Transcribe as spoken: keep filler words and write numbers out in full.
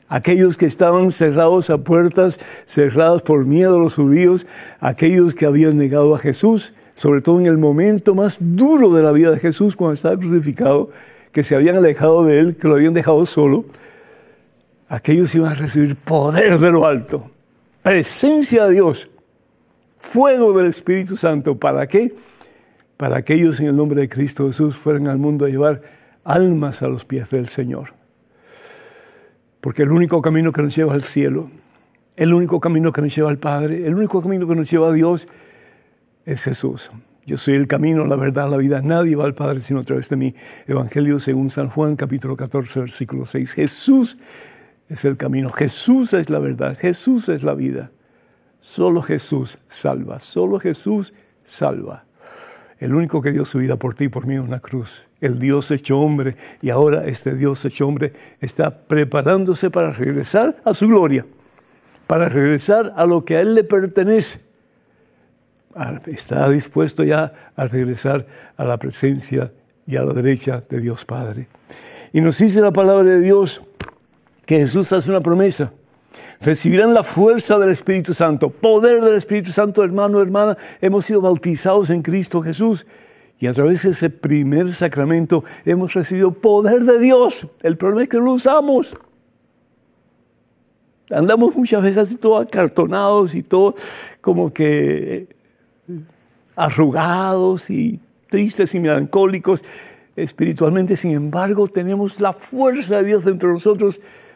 aquellos que estaban cerrados a puertas, cerradas por miedo a los judíos, aquellos que habían negado a Jesús, sobre todo en el momento más duro de la vida de Jesús, cuando estaba crucificado, que se habían alejado de él, que lo habían dejado solo, aquellos iban a recibir poder de lo alto, presencia de Dios, fuego del Espíritu Santo. ¿Para qué? Para que ellos en el nombre de Cristo Jesús fueran al mundo a llevar almas a los pies del Señor. Porque el único camino que nos lleva al cielo, el único camino que nos lleva al Padre, el único camino que nos lleva a Dios es Jesús. Yo soy el camino, la verdad, la vida. Nadie va al Padre sino a través de mí. Evangelio según San Juan, capítulo catorce, versículo seis. Jesús es el camino. Jesús es la verdad. Jesús es la vida. Solo Jesús salva. Solo Jesús salva. El único que dio su vida por ti y por mí en una cruz. El Dios hecho hombre. Y ahora este Dios hecho hombre está preparándose para regresar a su gloria. Para regresar a lo que a Él le pertenece. Está dispuesto ya a regresar a la presencia y a la derecha de Dios Padre. Y nos dice la palabra de Dios que Jesús hace una promesa. Recibirán la fuerza del Espíritu Santo, poder del Espíritu Santo, hermano, hermana. Hemos sido bautizados en Cristo Jesús y a través de ese primer sacramento hemos recibido poder de Dios. El problema es que no lo usamos. Andamos muchas veces así todos acartonados y todo como que arrugados y tristes y melancólicos espiritualmente. Sin embargo, tenemos la fuerza de Dios dentro de nosotros